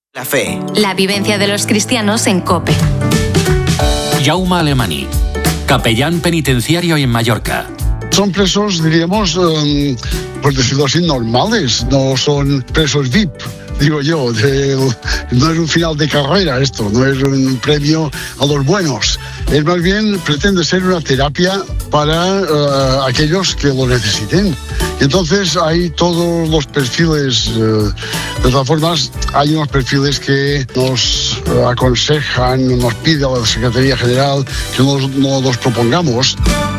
La fe. La vivencia de los cristianos en COPE. Jaume Alemany, capellán penitenciario en Mallorca. Son presos, diríamos, por decirlo así, normales, no son presos VIP, digo yo. No es un final de carrera esto, no es un premio a los buenos. Es más bien, pretende ser una terapia para aquellos que lo necesiten. Y entonces hay todos los perfiles, de todas formas, hay unos perfiles que nos aconsejan, nos pide la Secretaría General que no los propongamos.